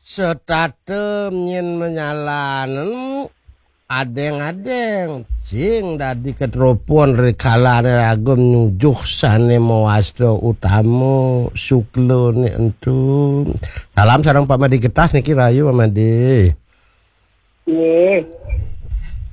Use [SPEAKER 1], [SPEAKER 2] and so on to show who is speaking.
[SPEAKER 1] Setatem nyen menyalan adeng-adeng cing dadi ketropon rekalane ragam nyujuh sane mawasda utamu suklo ni entu. Salam sareng Pak Madi Getah niki rayu Pak Madi.
[SPEAKER 2] Nggih.